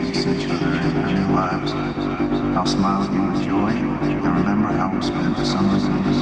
we see each other in our new lives. I'll smile at you with joy and remember how we spent the summers in the